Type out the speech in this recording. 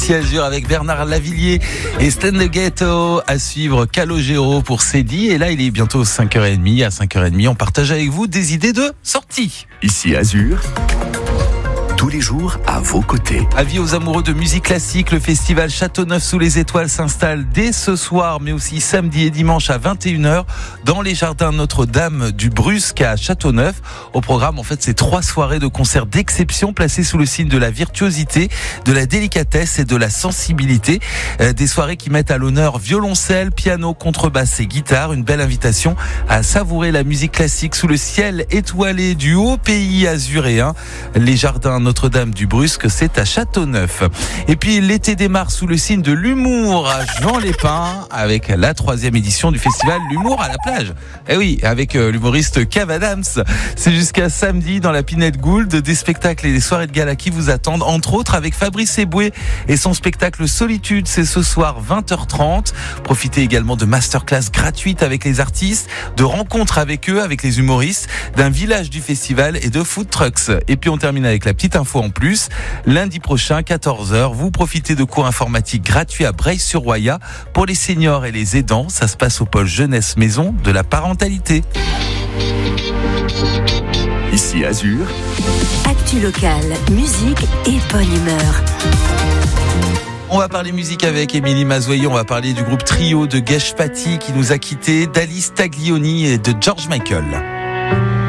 Ici Azur avec Bernard Lavillier et Stan de Ghetto. À suivre Calogero pour Cédie. Et là, il est bientôt 5h30. À 5h30, on partage avec vous des idées de sortie. Ici Azur, tous les jours à vos côtés. Avis aux amoureux de musique classique, le festival Châteauneuf sous les étoiles s'installe dès ce soir, mais aussi samedi et dimanche à 21h dans les jardins Notre-Dame du Brusque à Châteauneuf. Au programme, en fait, c'est 3 soirées de concerts d'exception placées sous le signe de la virtuosité, de la délicatesse et de la sensibilité. Des soirées qui mettent à l'honneur violoncelle, piano, contrebasse et guitare. Une belle invitation à savourer la musique classique sous le ciel étoilé du haut pays azuréen. Les jardins Notre-Dame du Brusque, c'est à Châteauneuf. Et puis l'été démarre sous le signe de l'humour à Jean-les-Pins avec la 3e édition du festival L'Humour à la plage. Eh oui, avec l'humoriste Kev Adams. C'est jusqu'à samedi dans la Pinette Gould. Des spectacles et des soirées de gala qui vous attendent, entre autres avec Fabrice Eboué et son spectacle Solitude. C'est ce soir 20h30. Profitez également de masterclass gratuites avec les artistes, de rencontres avec eux, avec les humoristes, d'un village du festival et de food trucks. Et puis on termine avec la petite info en plus. Lundi prochain, 14h, vous profitez de cours informatiques gratuits à Breil-sur-Roya pour les seniors et les aidants. Ça se passe au pôle jeunesse maison de la parentalité. Ici Azur, Actu locale, musique et bonne humeur. On va parler musique avec Émilie Mazoyer, on va parler du groupe Trio de Gesh Patti qui nous a quittés, d'Alice Taglioni et de George Michael.